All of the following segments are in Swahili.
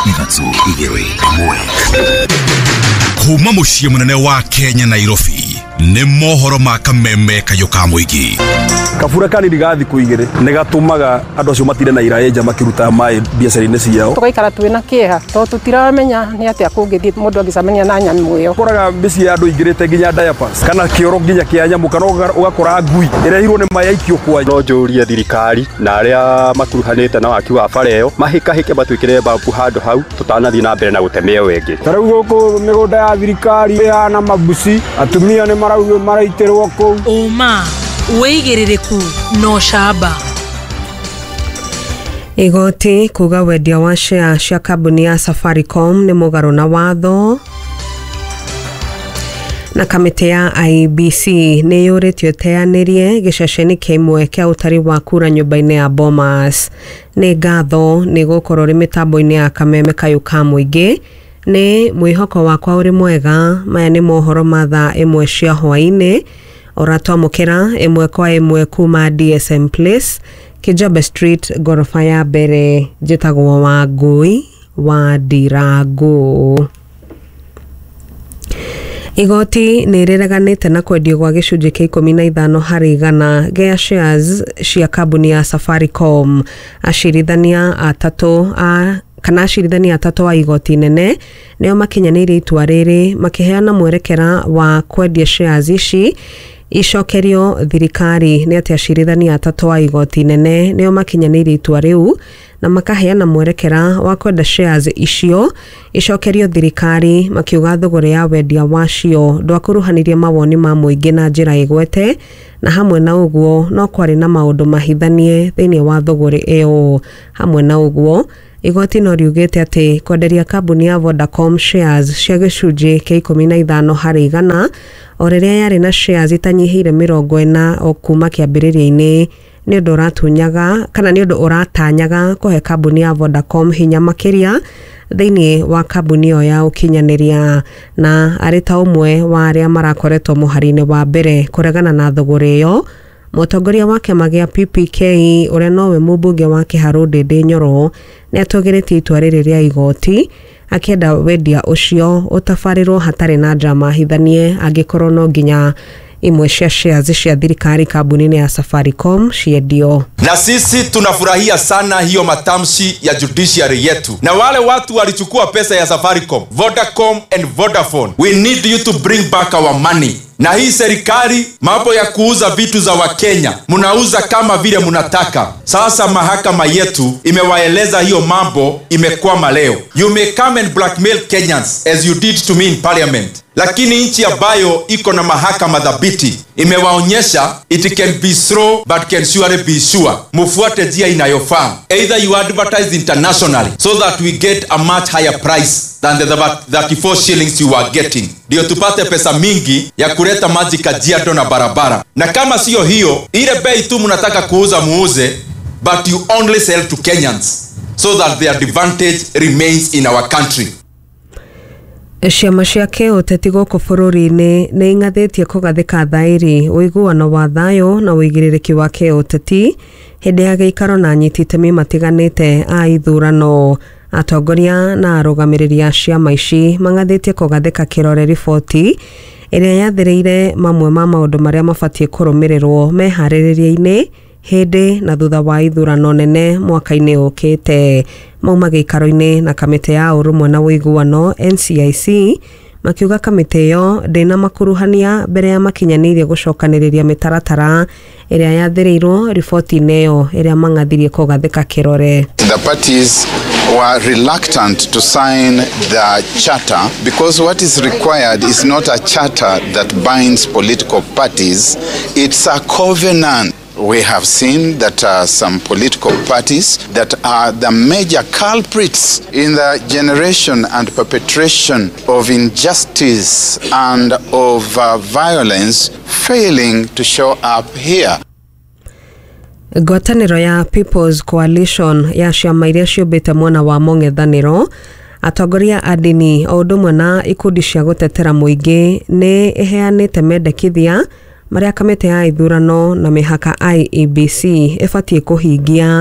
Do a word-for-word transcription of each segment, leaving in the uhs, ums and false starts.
Ithatũ igĩrĩ ĩmwe. Kuma mũciĩ mũnene wa Kenya Nairobi nĩ mohoro ma kameme kayo ka mũingĩ. Kabura kanini gathi kuigire nĩ gatumaga andũ acio matire na iraeja makiruta mai biacara-inĩ ciao. Tugaikara twina kieha to tutiramenya nĩ atĩa kũngĩthii mũndũ angĩcamania na nyamũ ĩyo. Koraga mĩciĩ ya andũ ingĩrĩte nginya diapers kana kĩoro nginya kĩa nyamũ kana ugakora ngui ĩrehirwo nĩ mai yaikio kwa. No njũrie thirikari na arĩa makuruhanĩte na waki wa bara ĩyo mahĩkahĩke matwĩkĩre bambu handũ hau tũtanathiĩ na mbere na gũtemea wengĩ. Tarĩu gũkũ mĩgũnda ya thirikari ya na mabuci atumia nĩ marauga maraitĩrwo kũu. Uma weigĩrĩrĩku no shamba. Igoti kuga wendia wa share cia kambuni ya Safaricom nĩ mũgarũ na watho. Na kamĩtĩ ya I B C nĩ yũrĩtio teanĩrie gĩceceni kĩmwe kĩa ũtari wa kura nyũmba-inĩ ya Bomas. Nĩ ngatho nĩ gũkorwo rĩ mĩtambo-inĩ ya kameme kayo ka mũingĩ. Nĩ mwĩhoko wakwa ũrĩ mwega. Maya nĩ mohoro ma thaa ĩmwe cia hwaĩ-inĩ. Oratwamũkĩra ĩmwe kwa ĩmwe kuma D S M Place, Kijabe Street, gorofa ya mbere. Njĩtagwo Wangui wa Ndirangu. Igoti nĩ rĩreganĩte na kwendio gwa gĩcunjĩ kĩa ikũmi na ithano harĩ igana gĩa shares cia kambuni ya Safaricom. Acirithania atatũ a kana acirithania atatũ a igoti nene nĩo makinyanĩirie itua rĩrĩ makĩheana mwerekera wa kwendia shares ici icokerio thirikari. Nĩ atĩ acirithania atatũ a igoti nene nĩo makinyanĩirie itua rĩu na makaheana mwerekera wa kwenda shares icio icokerio thirikari, makiuga thogora ya wendia wacio ndwakuruhanirie mawoni ma mũingĩ na njĩra ĩgwete, na hamwe na ũguo no kwarĩ na maũndũ mahithanie thĩinĩ wa thogora ĩyo. Hamwe na ũguo igoti no riugĩte atĩ kwenderia kambuni ya Vodacom shares cia gĩcunjĩ kĩa ikũmi na ithano harĩ igana o rĩrĩa yarĩ na shares itanyihĩire mĩrongo ĩna o kuma kĩambĩrĩria-inĩ nĩ ũndũ ũratunyaga kana nĩ ũndũ ũratanyaga kũhe kambuni ya Vodacom hinya makĩria thĩinĩ wa kambuni ĩyo ya ũkinyanĩria. Na arĩ ta ũmwe wa arĩa marakoretwo mũhari-inĩ wa mbere kũregana na thogora ĩyo, mũtongoria wa kĩama gĩa P P K ũrĩa nowe mũmbunge wa Kĩharũ Ndĩndĩ Nyoro nĩ atũgĩrĩtie itua rĩrĩ rĩa igoti, akĩenda wendia ũcio ũtabarĩrwo hatarĩ na njama hithanie angĩkorwo no nginya imwe cia shares cia thirikari kambuni-inĩ ya Safaricom ciendio. Na sisi tunafurahia sana hiyo matamshi ya judiciary yetu. Na wale watu walichukua pesa ya Safaricom, Vodacom and Vodafone, we need you to bring back our money. Na hii serikali mambo ya kuuza vitu za Wakenya munauza kama vile munataka. Sasa mahakama yetu imewaeleza hiyo mambo imekwama leo. You may come and blackmail Kenyans as you did to me in parliament. Lakini nchi ambayo iko na mahakama dhabiti imewaonyesha it can be slow but can surely be sure. Mufuate njia inayofaa. Either you advertise internationally so that we get a much higher price than the thirty-four shillings you are getting. Ndio tupate pesa mingi ya kuleta maji Kajiado na barabara. Na kama sio hiyo, ile bei tu mnataka kuuza muuze, but you only sell to Kenyans so that the advantage remains in our country. Ciama cia kĩũteti gũkũ bũrũri-inĩ nĩ ing'athĩtie kũgathĩka thaĩri ũiguano wa thayũ na ũigĩrĩrĩki wa kĩũteti hĩndĩ ya gĩikaro na anyiti itemi matiganĩte a ithurano. Atongoria na arũgamĩrĩri a ciama ici mang'athĩtie kũgathĩka kĩrore riboti ĩrĩa yathĩrĩire mamwe ma maũndũ marĩa mabatiĩ kũrũmĩrĩrwo meharĩrĩria-inĩ hĩndĩ na thutha wa ithurano nene mwaka-inĩ ũkĩte. Mauma gĩikaro-inĩ na kamĩtĩ ya ũrũmwe na ũiguano N C I C makiuga kamĩtĩ ĩyo ndĩna makuruhania mbere ya makinyanĩirie gũcokanĩrĩria mĩtaratara ĩrĩa yathĩrĩirwo riboti-inĩ ĩyo ĩrĩa mang'athirie kũgathĩka kĩrore. The parties were reluctant to sign the charter because what is required is not a charter that binds political parties, it's a covenant. We have seen that uh, some political parties that are the major culprits in the generation and perpetration of injustice and of uh, violence failing to show up here. Ngwatanĩro ya People's Coalition ya ciama iria ciũmbĩte mwena wa mũng'ethanĩro, atongoria a ndini o ũndũ ũmwe na ikundi cia gũtetera mũingĩ nĩ ĩheanĩte mendekithia marĩa kamĩtĩ ya ithurano na mĩhaka I E B C ĩbatiĩ kũhingia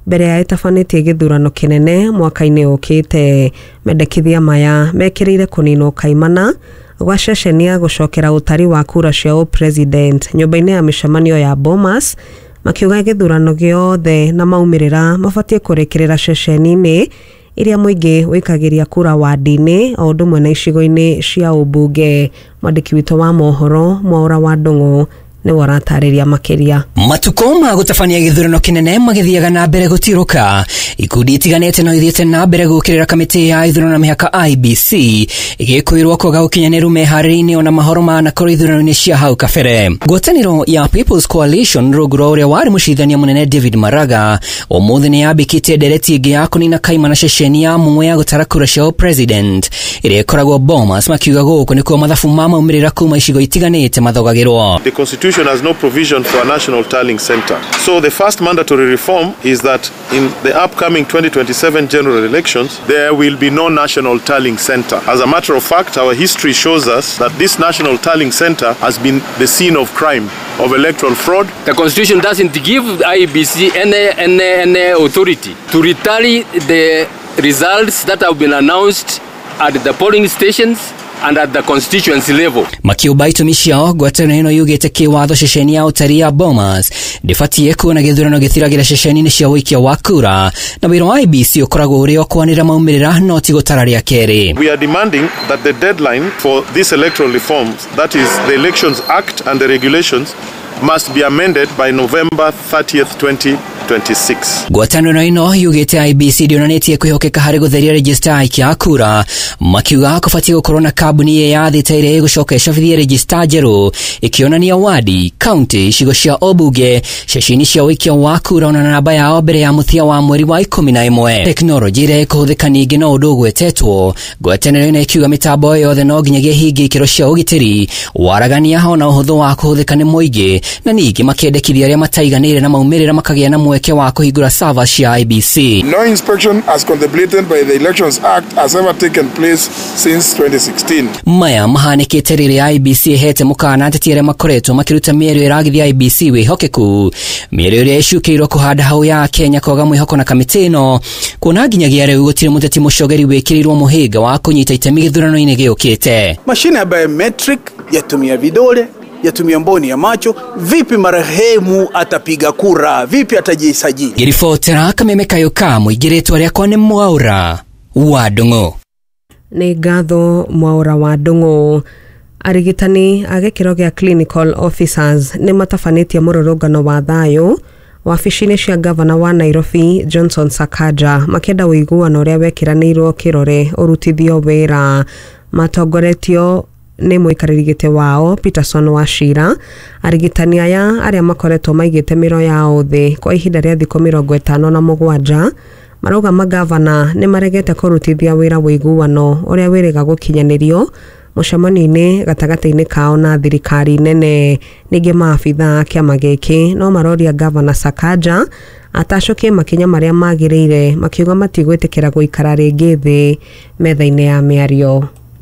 mbere ya itafanĩtie gĩthurano kĩnene mwaka-inĩ ũkĩte. Mendekithia maya mekĩrĩire kũninwo kaimana gwa ceceni ya gũcokera ũtari wa kura cia president nyũmba-inĩ ya mĩcemanio ya Bomas, makiuga gĩthurano gĩothe na maumĩrĩra mabatie kũrekerera ceceni-inĩ iria mũingĩ wĩkagĩria kura wadi-inĩ o ũndũ ũmwe na icigo-inĩ cia ũmbunge. Mwandĩki witũ wa mohoro Mwaura wa Ndung'u nĩ waratarĩria makiria. Matuko ma gũtabania gĩthurano kĩnene magĩthiaga na mbere gũtirũka. Ikundi itiganĩte no ithiĩte na mbere gũkĩrĩra kamĩtĩ ya ithurano na mĩhaka I B C ĩgĩkwĩrwo kwaga ũkinyanĩru meharĩrĩinĩ ona mahoro manakorwo ithurano-inĩ cia hau kabere. Ngwatanĩro ya People's Coalition rungu rwa ũrĩa warĩ mũcirithania mũnene David Maraga ũmũthĩ nĩ yambĩkĩte ndereti ĩngĩ ya kũnina kaimana ceceni ya mũmwe ya gũtara kura cia president ĩrĩa ĩkoragwo Bomas, makiuga gũkũ nĩkuo mathabu ma maumĩrĩra kuma icigo itiganĩte mathogagĩrwo. The constitution has no provision for a national tallying center. So the first mandatory reform is that in the upcoming twenty twenty-seven general elections, there will be no national tallying center. As a matter of fact, our history shows us that this national tallying center has been the scene of crime, of electoral fraud. The constitution doesn't give I B C any, any, any authority to retally the results that have been announced at the polling stations and at the constituency level. Makiuba itumi ciao ngwatanĩro ĩno yugĩte kĩwatho ceceni ya ũtari ya Bomas ndĩbatiĩ kuona gĩthurano gĩthiragĩra ceceni-inĩ cia ũikia wa kura, na wĩra wa I B C ũkoragwo ũrĩ o kwanĩra maumĩrĩra no ti gũtara rĩa kerĩ. We are demanding that the deadline for these electoral reforms, that is the Elections Act and the regulations, must be amended by November thirtieth twenty twenty-six. Ngwatanĩro ĩno yugĩte I B C ndĩonanĩtie kwĩhokeka harĩ gũtheria register ya aikia a kura, makiuga kũbatiĩ gũkorwo na kambuni ĩyathĩte ĩrĩa ĩgũcoka ĩcabithie register njerũ ĩkĩonania wadi, county, icigo cia ũmbunge, ceceni cia ũikia wa kura ona namba yao mbere ya mũthia wa mweri wa ikũmi na ĩmwe. Tekinoronjĩ ĩrĩa ĩkũhũthĩka ningĩ no ũndũ ũgwetetwo. Ngwatanĩro ĩno ĩkiuga mĩtambo yothe no nginyagia hingie ikĩro cia ũgitĩri, waragania ona ũhũthũ wa kũhũthĩka nĩ mũingĩ, na ningĩ makĩendekithia arĩa mataiganĩire na maumĩrĩra makagĩa na mweke wa kũhingũra server cia I B C. No inspection as contemplated by the Elections Act has ever taken place since twenty sixteen. Maya mahanĩkĩte rĩrĩa I B C hete mũkana ateti arĩa makoretwo makĩruta mĩario ĩragithia I B C wĩhokeku, mĩario ĩrĩa ĩcukĩirwo kũhanda hau ya Kenya kwaga mwĩhoko na kamĩtĩ ĩno, kuona nginyagia rĩu gũtirĩ mũteti mũcogeri wĩkĩrĩirwo mũhĩnga wa kũnyita itemi gĩthurano-inĩ gĩũkĩte. Mashine ya biometric yatumia vidole, yatumia mboni ya macho. Vipi marehemu atapiga kura? Vipi atajisajili? Giribotera Kameme Kayoka, mũingĩrĩtwo rĩakwa nĩ Mwaura wa Ndung'u. Nĩ ngatho Mwaura wa Ndung'u. Arigitani a gĩkĩro gĩa clinical officers nĩ matabanĩtie mũrũrũngano wa thayũ wabici-inĩ cia gavana wa Nairobi Johnson Sakaja, makĩenda ũiguano ũrĩa wekĩranĩirwo kĩrore ũrutithio wĩra. Matongoretio nĩ mũikarĩri gĩtĩ wao Peterson Wachira. Arigitani aya arĩa makoretwo maigĩte mĩro yao thĩ kwa ihinda rĩa thikũ mĩrongo ĩtano na mũgwanja marauga magavana nĩ maregete kũrutithia wĩra ũiguano ũrĩa wĩrĩga gũkinyanĩrio mũcemanio-inĩ gatagatĩ-inĩ kao na thirikari nene. Ningĩ maabitha kĩama gĩkĩ no maroria gavana Sakaja atacokie makinya marĩa magĩrĩire, makiuga matigwĩtĩkĩra gũikara rĩngĩ thĩ metha-inĩ ya mĩario.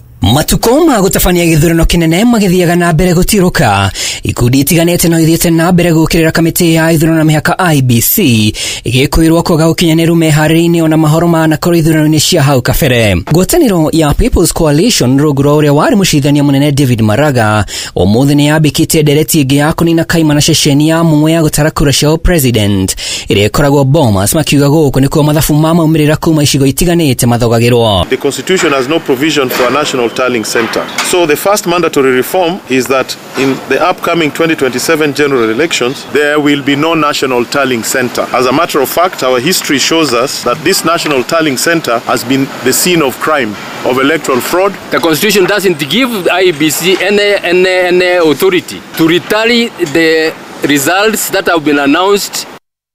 Matuko ma gũtabania gĩthurano kĩnene magĩthiaga na mbere gũtirũka. Ikundi itiganĩte no ithiĩte na mbere gũkĩrĩra kamĩtĩ ya ithurano na mĩhaka I B C ĩgĩkwĩrwo kwaga ũkinyanĩru meharĩrĩinĩ ona mahoro manakorwo ithurano-inĩ cia hau kabere. Ngwatanĩro ya People's Coalition rungu rwa ũrĩa warĩ mũcirithania mũnene David Maraga ũmũthĩ nĩ yambĩkĩte ndereti ĩngĩ ya kũnina kaimana ceceni ya mũmwe ya gũtara kura cia president ĩrĩa ĩkoragwo Bomas, makiuga gũkũ nĩkuo mathabu ma maumĩrĩra kuma icigo itiganĩte mathogagĩrwo. The constitution has no provision for a national tallying center. So the first mandatory reform is that in the upcoming twenty twenty-seven general elections, there will be no national tallying center. As a matter of fact, our history shows us that this national tallying center has been the scene of crime, of electoral fraud. The constitution doesn't give I B C any, any, any authority to retally the results that have been announced.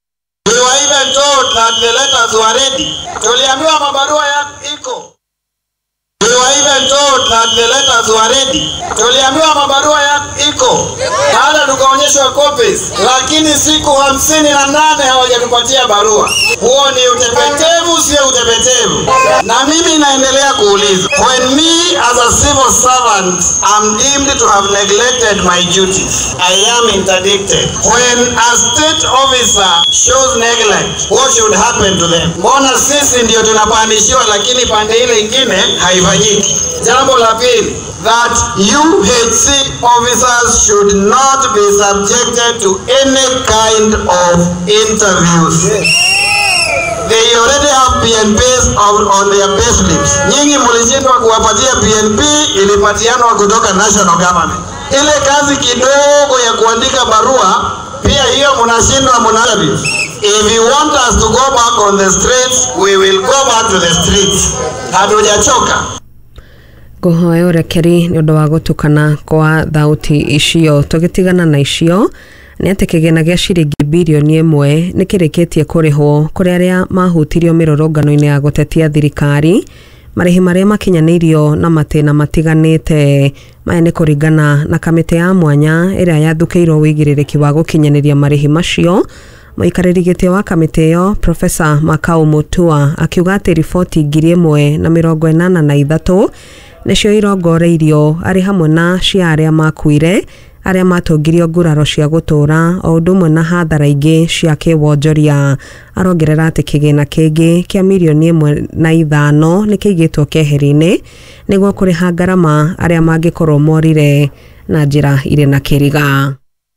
We were even told that the letters were ready. Tuliambiwa mabarua ya iko. We were even even told that the letters were ready. Tuliambiwa mabarua ya iko. Hata tukaonyeshwa copies. Lakini siku hamsini na nane hawajatupatia barua. Huo ni utepetevu, sio utepetevu. Na mimi naendelea kuuliza. When me as a civil servant am deemed to have neglected my duties, I am interdicted. When a state officer shows neglect, what should happen to them? Mbona sisi ndio tunapandishiwa lakini pande ile ingine haifanyiki? Jambo la pili, that U H C officers should not be subjected to any kind of interviews. Yes. They already have P N Ps on, on their payslips. Nyinyi mlishindwa kuwapatia P N P, ilipatianwa kutoka national government. Ile kazi kidogo ya kuandika barua, pia hiyo mnashindwa mnalabi. If you want us to go back on the streets, we will go back to the streets. Hatujachoka. Kuhoya urekeri ni undu wa gutukana kwa thauti icio. Tugitigana na icio ni ati kigena gia ciringi bilioni imwe ni kirikitie kurihwo kuri aria mahutirio mirorongano-ini ya gutetia thirikari marihi maria makinyanirio na matena matiganite. Maya ni kuringana na kamite ya mwanya iria yathukiirwo wigiririki wa gukinyaniria marihi macio. Muikariri giti wa kamite iyo Professor Makau Mutua akiuga ati riboti ngiri imwe na mirongo inana na ithatu nicio irongoreirio ari hamwe na cia aria makuire, aria matungirio nguraro cia gutura o undu umwe na hathara ingi cia kiwonjoria. Arongerera ati kigina kingi kia milioni imwe na ithano ni kiigitwo keheri-ini niguo kuriha ngarama aria mangikorwo morire na njira iri na kiriga.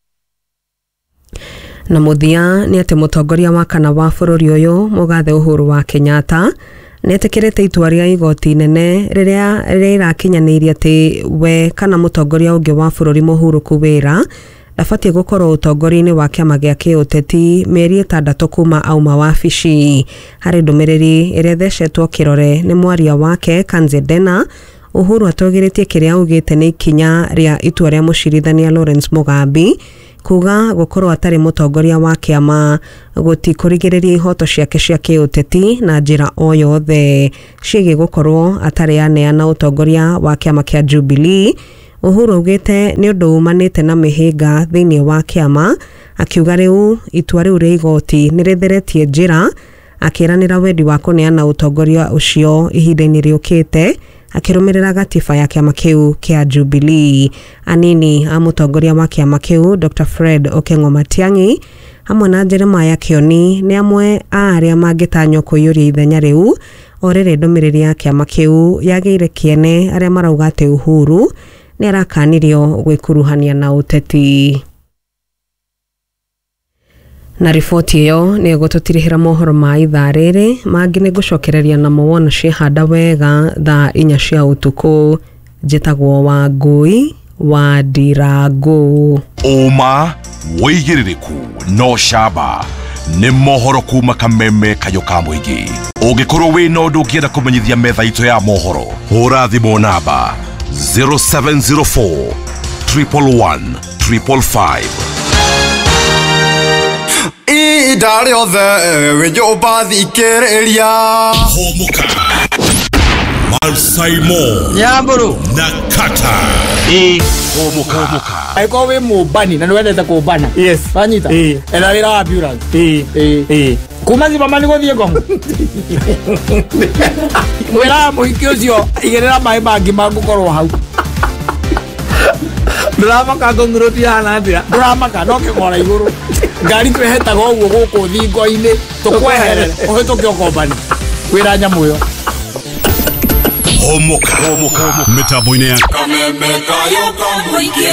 Na muthia ni ati mutongoria wa kana wa bururi uyu Mugathe Uhuru wa Kenyatta ni etekirete itua ria igoti nene riria rirakinyaniria ati we kana mutongoria ungi wa bururi Muhuru wira ndabatie gukorwo utongoria-ini wa kiama gia kiuteti mieri itandatu kuma auma wabici. Hari ndumiriri iria thecetwo kirore ni mwaria wake Kanzedena, Uhuru atogiritie kiria ugite ni ikinya ria itua ria mucirithania Lawrence Mugambi kuga gukorwo atari mutongoria wa kiama gutikurigireria ihoto ciake cia kiuteti na njira o yothe ciigi gukorwo atari aneana utongoria wa kiama kia Jubilee. Uhuru ugite ni undu umanite na mihinga thiini wa kiama, akiuga riu itua riu ria igoti ni ritheretie njira, akiranira wendi wa kuneana utongoria ucio ihinda-ini riukite akirumirira gatiba ya kiama kiu kia Jubilee. Anini a mutongoria wa kiama kiu Doctor Fred Okengo Matiang'i hamwe na Jeremiah Kioni ni amwe a aria mangitanyo kuyuria ithenya riu orere ndumiriri ya kiama kiu yageire kiene aria marauga ati Uhuru ni arakanirio gwikuruhania na uteti. Na riboti iyo ni gututirihira mohoro ma ithaa riri mangi ni gucokereria na mawona cihanda wega thaa inya cia utuku. Njitagwo Wangui wa Ndirangu. Uma wigiririku no shaba ni mohoro kuma Kameme kayo ka muingi. Ungikorwo wi no ndu ngienda kumenyithia metha itu ya mohoro, hura thimu namba zero seven zero four, one one one, five five. Idare othe wejoba thikereria Homuka Malsaimo Nyamburu Nakata E Homuka Aiko we mubani na nwendete kubana. Yes Banyita E Ela wira wa ambulance E E E Kuma zipa mani gothie gongo Wira muhiki ucio igerera mai mangi mangukorwo hau Drama ka gonguroti hana ndia drama ka noke ngora iguru ngari twehetaga uguo guku thingo-ini tukweherere uhituke ukombani wira nyamu yo Homuka Homuka mitambo-ini ya Kameme kayo ka muingi.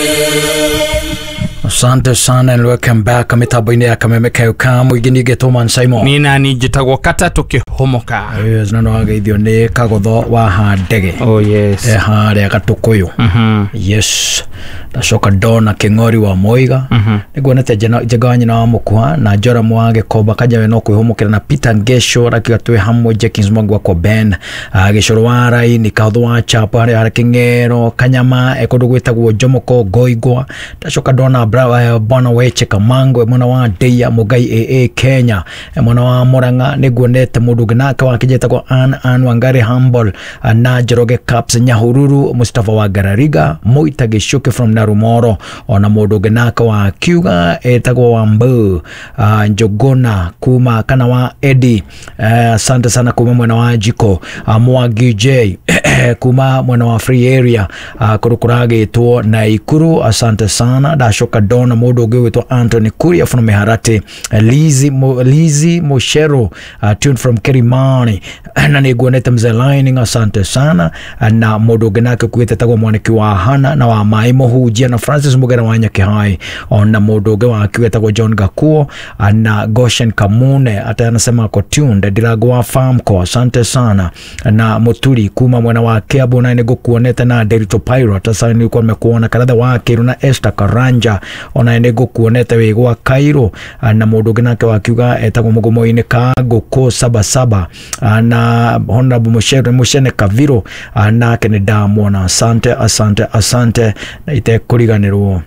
Asante sana and welcome back mitambo-ini ya Kameme kayo ka muingi. Nigetwo Man Simon nina nijitagwo kata tukihomoka. Yes na no ageithio ni kagotho wa handege. Oh yes e haria gatukuyu. Mhm Yes ndacoka ndona King'ori wa Moiga niguonete Jeganya na Mukua na Jora Mwange Koba kaja no kwihumukira na Peter Ngesho rakigatwe hamwe Jenkins Mwangwa ko Ben Gicoro wa Rai ni kathwa chapa ari King'ero Kanyama ekodo gwitagwo Jomoko Goigwa ndacoka ndona Bwana Weche Kamango mwana wa Deya Mugai A A Kenya mwana wa Muranga niguonete mundu ginaka wakijetagwo An An Wangari Humble na Jeroge Caps Nyahururu Mustafa wa Garariga Moita Gishuke from Narumoro ona mundu ginaka wa Kiuga etagwo Wambu uh, Njogona kuma kana wa Eddie asante uh, sana kuma mwana wa Jiko uh, Mwagi J kuma mwana wa Free Area uh, kurukurage to na Ikuru asante sana dashoka dona mundu gwitwa Anthony Kuria from Meharate uh, Lizi Mo, Lizi Moshero uh, tuned from Kirimani na niguonete mzee Lining asante sana uh, na mundu ginaka kwitagwo mwaniki wa Hana na wa Maimo Hujia na Francis Mugera wa Nyakihai ona mundu gwa kwitagwo John Gakuo uh, na Goshen Kamune ata anasema ko tuned Diragwa Farm ko asante sana na Muturi kuma mwana wa Kiabu na nego kuoneta na Derito Pirate sasa nilikuwa nimekuona karadha wake na Esther Karanja ona nego kuoneta wegwa Cairo na mundu ginake wakiuga etagwo mugomo-ine kago ko saba saba na Honorable Mushere Mushene Kaviro na Keneda mwana asante asante asante na ite kuriganirwo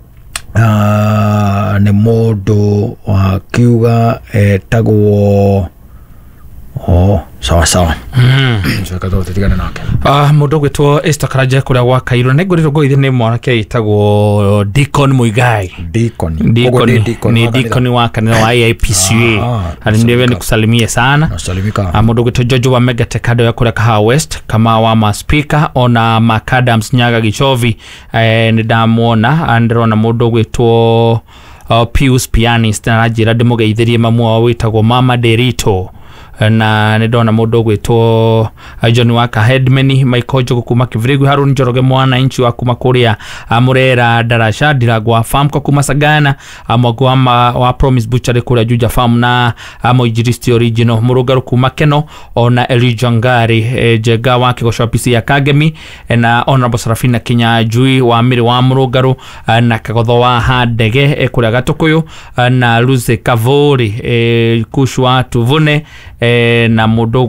uh, ne modo wakiuga etagwo oh sawa sawa mm so kato tutigana nake ah mundu gwitwo Esther Karanja kuria gwa Kairo neguriro goithe ni mwanake itagwo Deacon Muigai Deacon Deacon ni Deacon wa kanisa wa I P C A ali ndiye ni kusalimia sana nasalimika ah mundu gwitwo Jojo wa Mega Tekado ya kuria Kahawa West kama wa ma speaker ona Macadams Nyaga Gichovi eh ni damuona androna mundu gwitwo uh, Pius Pianist na rajira demugeithirie mamu wa witagwo Mama Derito na nidona mundu gwitwo John Waka Headman Michael Jogo kuma Kivirigu Harun Njoroge mwana inchi wa kuma kuria Murera Darasha Diragwa Farm ko kuma Sagana amagwa wa Promise Butchery kuria Juja Farm na Moijiristi Original Murugaru kuma Keno ona Elijangari e, Jega wake kwa shopisi ya Kagemi e, na Honorable Sarafina Kinya Jui wa Miri wa Murugaru e, na Kagodho wa Hadege e, kuria Gatokoyo e, na Luze Kavori e, Kushwa Tuvune e, na mudogo